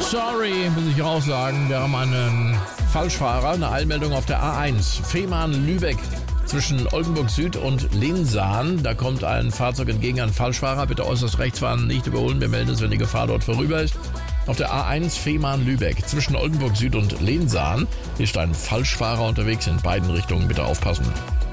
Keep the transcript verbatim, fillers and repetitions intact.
Sorry, muss ich auch sagen. Wir haben einen Falschfahrer, eine Eilmeldung auf der A eins. Fehmarn-Lübeck zwischen Oldenburg Süd und Linsahn. Da kommt ein Fahrzeug entgegen, ein Falschfahrer. Bitte äußerst rechts fahren, nicht überholen. Wir melden es, wenn die Gefahr dort vorüber ist. Auf der A eins Fehmarn-Lübeck zwischen Oldenburg Süd und Linsahn ist ein Falschfahrer unterwegs in beiden Richtungen. Bitte aufpassen.